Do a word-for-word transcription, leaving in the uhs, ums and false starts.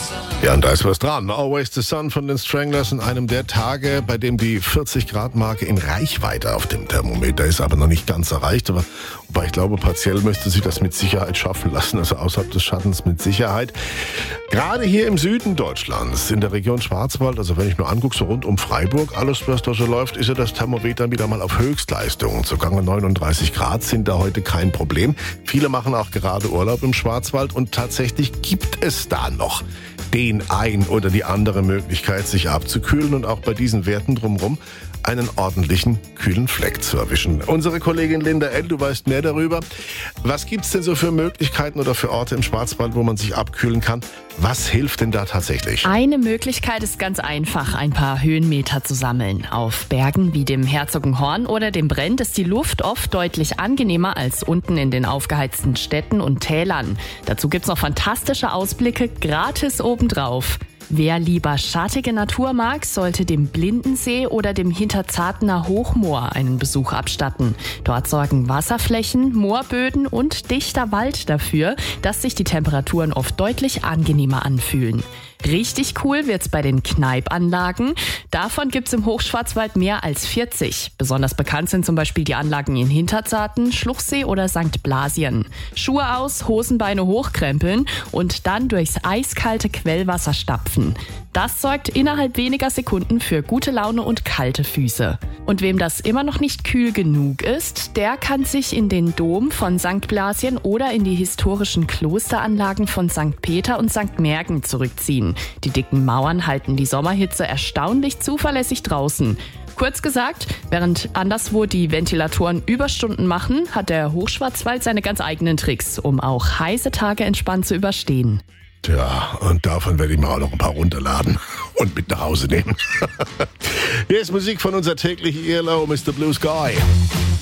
Ja, und da ist was dran. Always the Sun von den Stranglers in einem der Tage, bei dem die vierzig Grad Marke in Reichweite auf dem Thermometer ist, aber noch nicht ganz erreicht. Aber wobei ich glaube, partiell müsste sich das mit Sicherheit schaffen lassen, also außerhalb des Schattens mit Sicherheit. Gerade hier im Süden Deutschlands, in der Region Schwarzwald, also wenn ich nur angucke, so rund um Freiburg, alles was da so läuft, ist ja das Thermometer wieder mal auf Höchstleistung. Sogar neununddreißig Grad sind da heute kein Problem. Viele machen auch gerade Urlaub im Schwarzwald und tatsächlich gibt es da noch den ein oder die andere Möglichkeit, sich abzukühlen und auch bei diesen Werten drumherum einen ordentlichen kühlen Fleck zu erwischen. Unsere Kollegin Linda L., du weißt mehr darüber. Was gibt's denn so für Möglichkeiten oder für Orte im Schwarzwald, wo man sich abkühlen kann? Was hilft denn da tatsächlich? Eine Möglichkeit ist ganz einfach, ein paar Höhenmeter zu sammeln. Auf Bergen wie dem Herzogenhorn oder dem Brent ist die Luft oft deutlich angenehmer als unten in den aufgeheizten Städten und Tälern. Dazu gibt's noch fantastische Ausblicke gratis obendrauf. Wer lieber schattige Natur mag, sollte dem Blindensee oder dem Hinterzartener Hochmoor einen Besuch abstatten. Dort sorgen Wasserflächen, Moorböden und dichter Wald dafür, dass sich die Temperaturen oft deutlich angenehmer anfühlen. Richtig cool wird's bei den Kneipanlagen. Davon gibt's im Hochschwarzwald mehr als vierzig. Besonders bekannt sind zum Beispiel die Anlagen in Hinterzarten, Schluchsee oder Sankt Blasien. Schuhe aus, Hosenbeine hochkrempeln und dann durchs eiskalte Quellwasser stapfen. Das sorgt innerhalb weniger Sekunden für gute Laune und kalte Füße. Und wem das immer noch nicht kühl genug ist, der kann sich in den Dom von Sankt Blasien oder in die historischen Klosteranlagen von Sankt Peter und Sankt Märgen zurückziehen. Die dicken Mauern halten die Sommerhitze erstaunlich zuverlässig draußen. Kurz gesagt, während anderswo die Ventilatoren Überstunden machen, hat der Hochschwarzwald seine ganz eigenen Tricks, um auch heiße Tage entspannt zu überstehen. Tja, und davon werde ich mir auch noch ein paar runterladen und mit nach Hause nehmen. Hier ist Musik von unser täglichen E L O, Mister Blue Sky.